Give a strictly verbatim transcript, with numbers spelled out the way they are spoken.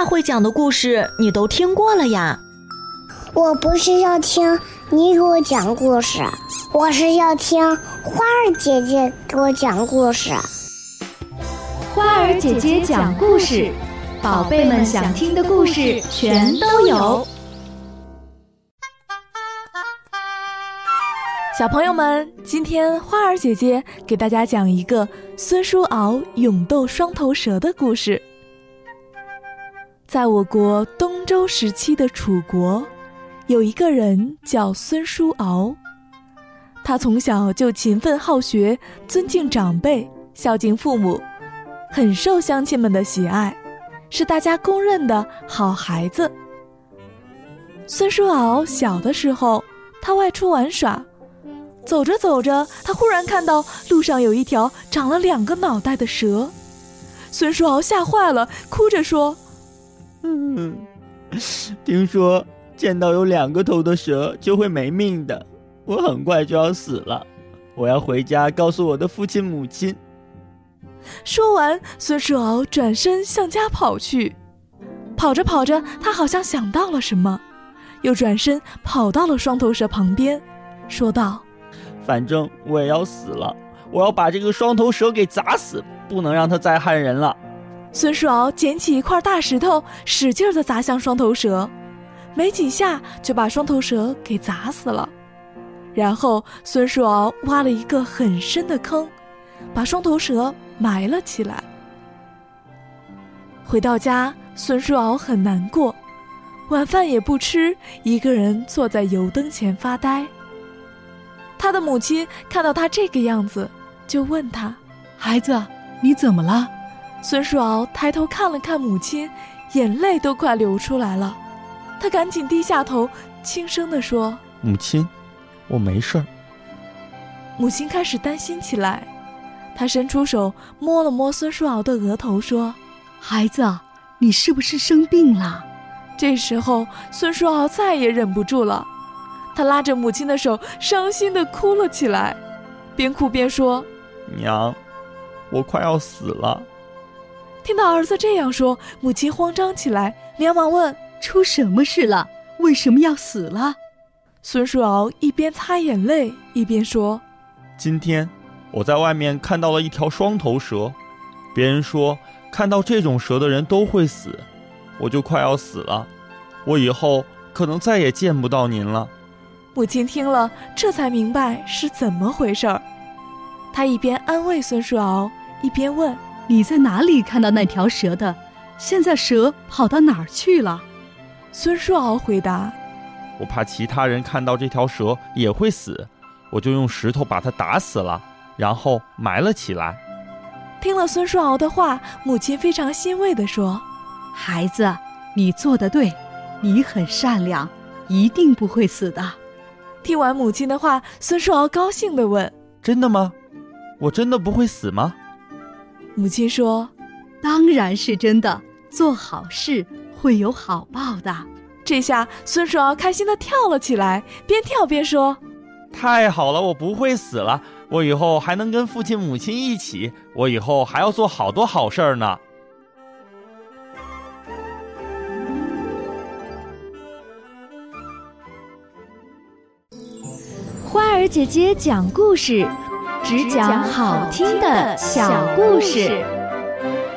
大会讲的故事你都听过了呀？ 我不是要听你给我讲故事，我是要听花儿姐姐给我讲故事。 花儿姐姐讲故事，宝贝们想听的故事全都有。 小朋友们，今天花儿姐姐给大家讲一个孙叔敖勇斗双头蛇的故事。在我国东周时期的楚国，有一个人叫孙叔敖，他从小就勤奋好学，尊敬长辈，孝敬父母，很受乡亲们的喜爱，是大家公认的好孩子。孙叔敖小的时候，他外出玩耍，走着走着，他忽然看到路上有一条长了两个脑袋的蛇。孙叔敖吓坏了，哭着说： 嗯，听说见到有两个头的蛇就会没命的，我很快就要死了，我要回家告诉我的父亲母亲。 说完，孙叔敖转身向家跑去。跑着跑着，他好像想到了什么，又转身跑到了双头蛇旁边，说道： 反正我也要死了，我要把这个双头蛇给砸死，不能让它再害人了。 孙叔敖捡起一块大石头，使劲地砸向双头蛇，没几下就把双头蛇给砸死了。然后孙叔敖挖了一个很深的坑，把双头蛇埋了起来。回到家，孙叔敖很难过，晚饭也不吃，一个人坐在油灯前发呆。他的母亲看到他这个样子，就问他： 孩子，你怎么了？ 孙叔敖抬头看了看母亲，眼泪都快流出来了。他赶紧低下头，轻声地说： 母亲，我没事儿。 母亲开始担心起来，她伸出手摸了摸孙叔敖的额头，说： 孩子，你是不是生病了？ 这时候孙叔敖再也忍不住了，他拉着母亲的手，伤心地哭了起来，边哭边说： 娘，我快要死了。 听到儿子这样说，母亲慌张起来，连忙问： 出什么事了？为什么要死了？ 孙叔敖一边擦眼泪一边说： 今天我在外面看到了一条双头蛇，别人说看到这种蛇的人都会死，我就快要死了，我以后可能再也见不到您了。 母亲听了，这才明白是怎么回事儿。她一边安慰孙叔敖，一边问： 你在哪里看到那条蛇的？现在蛇跑到哪儿去了？ 孙叔敖回答： 我怕其他人看到这条蛇也会死，我就用石头把它打死了，然后埋了起来。 听了孙叔敖的话，母亲非常欣慰地说： 孩子，你做得对，你很善良，一定不会死的。 听完母亲的话，孙叔敖高兴地问： 真的吗？我真的不会死吗？ 母亲说： 当然是真的，做好事会有好报的。 这下孙叔敖开心地跳了起来，边跳边说： 太好了，我不会死了，我以后还能跟父亲母亲一起，我以后还要做好多好事儿呢。 花儿姐姐讲故事，只讲好听的小故事。